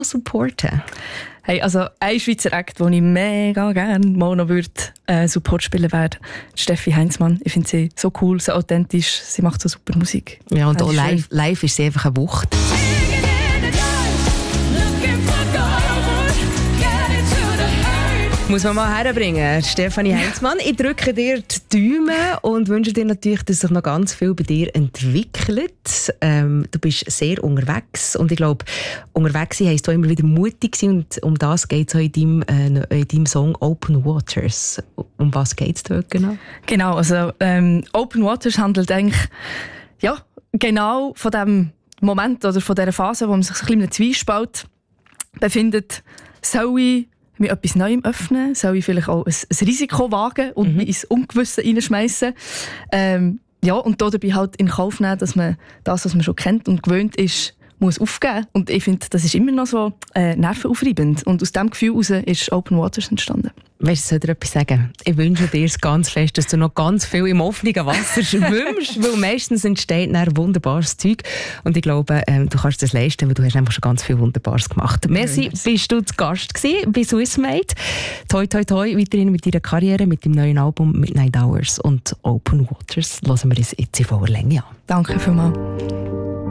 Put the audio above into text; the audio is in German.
supporten? Hey, also ein Schweizer Act, den ich mega gerne mal noch Support spielen würde, Steffi Heinzmann. Ich finde sie so cool, so authentisch, sie macht so super Musik. Ja, und auch live ist sie einfach eine Wucht. Muss man mal herbringen, Stefanie Heinzmann. Ich drücke dir die Daumen und wünsche dir natürlich, dass sich noch ganz viel bei dir entwickelt. Du bist sehr unterwegs und ich glaube, unterwegs sein heisst auch immer wieder mutig sein und um das geht es auch in deinem Song «Open Waters». Um was geht es dort genau? Genau, also «Open Waters» handelt eigentlich genau von dem Moment oder von dieser Phase, wo man sich so ein bisschen in einem Zwiespalt befindet. Soll ich mich etwas Neuem öffnen? Soll ich vielleicht auch ein Risiko wagen und mich ins Ungewisse reinschmeißen? Und dabei halt in Kauf nehmen, dass man das, was man schon kennt und gewöhnt ist, muss aufgeben. Und ich finde, das ist immer noch so nervenaufreibend. Und aus diesem Gefühl heraus ist «Open Waters» entstanden. Weißt du, soll dir etwas sagen? Ich wünsche dir ganz fest, dass du noch ganz viel im offenen Wasser schwimmst, weil meistens entsteht dann wunderbares Zeug. Und ich glaube, du kannst das leisten, weil du hast einfach schon ganz viel Wunderbares gemacht. Merci, bist du zu Gast gewesen bei Swissmade. Toi, toi, toi, weiterhin mit deiner Karriere, mit dem neuen Album «Midnight Hours» und «Open Waters». Hören wir uns jetzt in voller Länge an. Danke vielmals.